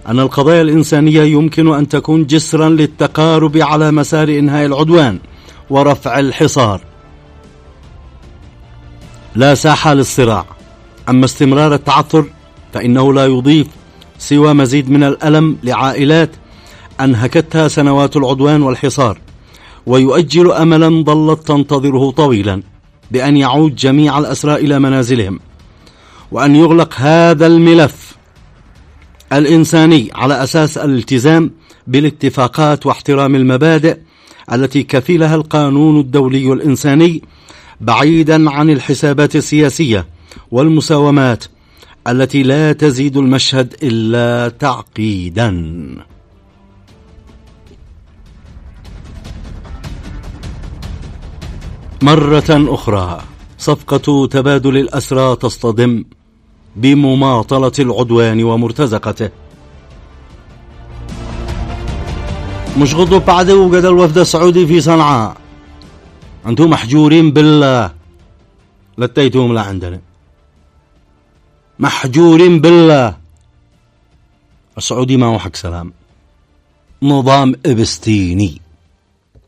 أن القضايا الإنسانية يمكن أن تكون جسرا للتقارب على مسار إنهاء العدوان ورفع الحصار، لا ساحة للصراع. أما استمرار التعثر فإنه لا يضيف سوى مزيد من الألم لعائلات أنهكتها سنوات العدوان والحصار، ويؤجل أملا ظلت تنتظره طويلا بأن يعود جميع الأسرى إلى منازلهم، وأن يغلق هذا الملف الإنساني على أساس الالتزام بالاتفاقات واحترام المبادئ التي كفلها القانون الدولي الإنساني، بعيدا عن الحسابات السياسية والمساومات التي لا تزيد المشهد إلا تعقيدا. مرة أخرى صفقة تبادل الأسرى تصطدم بمماطلة العدوان ومرتزقته. مش غضب بعد وجد الوفد السعودي في صنعاء، أنتم محجورين بالله، لتيتهم لعندنا، محجورين بالله. السعودي ما هو حق سلام، نظام إبستيني.